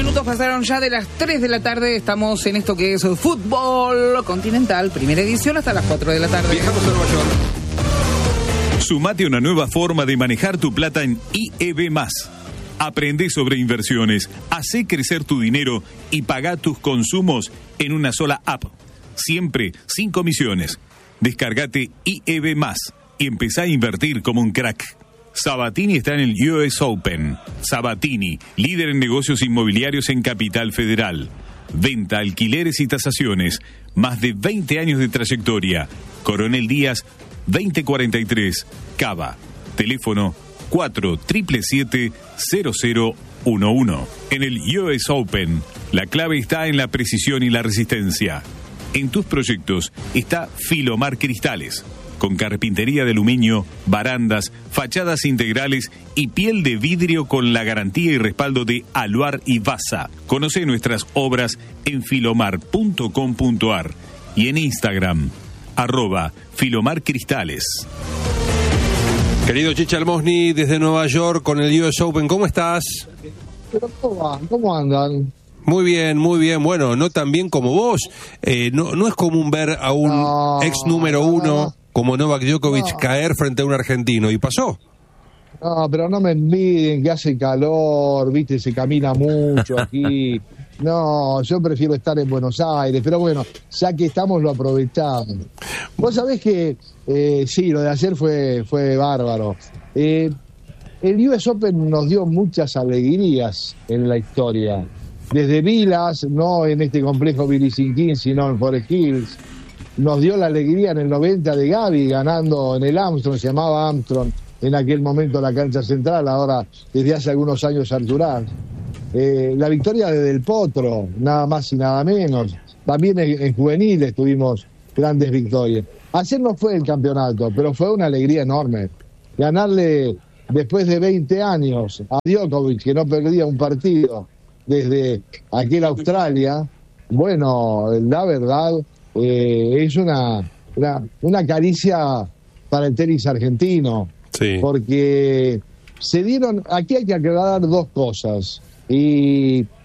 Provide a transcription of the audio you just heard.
minutos pasaron ya de las 3 de la tarde. Estamos en esto que es Fútbol Continental, primera edición, hasta las 4 de la tarde. Viajamos a Nueva York. Sumate a una nueva forma de manejar tu plata en IEB+. Aprende sobre inversiones, hacé crecer tu dinero y pagá tus consumos en una sola app. Siempre sin comisiones. Descargate IEB+, y empezá a invertir como un crack. Sabatini está en el US Open. Sabatini, líder en negocios inmobiliarios en Capital Federal. Venta, alquileres y tasaciones. Más de 20 años de trayectoria. Coronel Díaz, 2043, Cava. Teléfono 477-0011. En el US Open, la clave está en la precisión y la resistencia. En tus proyectos está Filomar Cristales, con carpintería de aluminio, barandas, fachadas integrales y piel de vidrio con la garantía y respaldo de Aluar y Vasa. Conoce nuestras obras en filomar.com.ar y en Instagram, @filomarcristales. Querido Chicha Almosni, desde Nueva York con el US Open, ¿cómo estás? Pero ¿cómo andan? Muy bien, muy bien. Bueno, no tan bien como vos. No es común ver a un ex número uno como Novak Djokovic caer frente a un argentino, y pasó. No, pero no me envidien, que hace calor, viste, se camina mucho aquí. No, yo prefiero estar en Buenos Aires, pero bueno, ya que estamos lo aprovechamos. Vos sabés que, sí, lo de ayer fue bárbaro. El US Open nos dio muchas alegrías en la historia. Desde Vilas, no en este complejo Billie Jean King, sino en Forest Hills. Nos dio la alegría en el 90 de Gaby ganando en el Armstrong, se llamaba Armstrong en aquel momento la cancha central, ahora desde hace algunos años Arturán. La victoria de Del Potro, nada más y nada menos. También en juveniles tuvimos grandes victorias. Ayer no fue el campeonato, pero fue una alegría enorme. Ganarle después de 20 años a Djokovic, que no perdía un partido desde aquel Australia, bueno, la verdad es una caricia para el tenis argentino. Sí. Porque se dieron, aquí hay que aclarar dos cosas, y